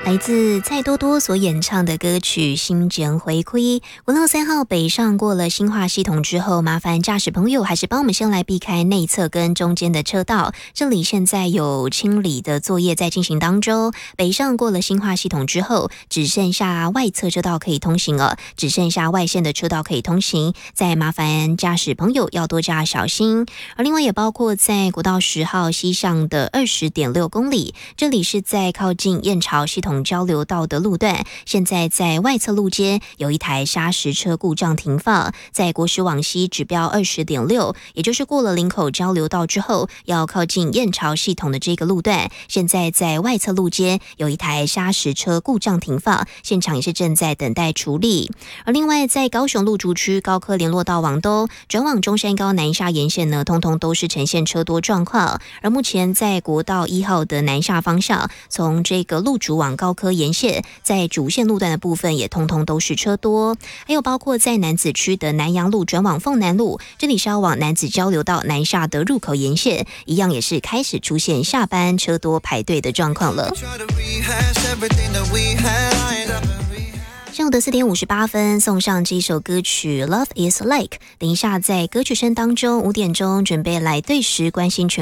来自蔡多多所演唱的歌曲《心gen回归》。563号北上过了新化系统之后，麻烦驾驶朋友还是帮我们先来避开内侧跟中间的车道，这里现在有清理的作业在进行当中。北上过了新化系统之后，只剩下外侧车道可以通行了，只剩下外线的车道可以通行，再麻烦驾驶朋友要多加小心。而另外也包括在国道10号西上的20.6公里，这里是在靠近燕巢系统交流道的路段，现在在外侧路肩有一台砂石车故障停放，在国十往西指标20.6，也就是过了林口交流道之后，要靠近燕巢系统的这个路段，现在在外侧路肩有一台砂石车故障停放，现场也是正在等待处理。而另外在高雄路竹区高科联络道往东转往中山高南下沿线呢，通通都是呈现车多状况。而目前在国道1号的南下方向，从这个路竹往高科沿线，在主线路段的部分也通通都是车多，还有包括在楠梓区的南阳路转往凤南路，这里是要往楠梓交流道南下的入口沿线，一样也是开始出现下班车多排队的状况了。上午的4点58分，送上这首歌曲《Love Is Like》。等一下，在歌曲声当中，5点钟准备来对时关心全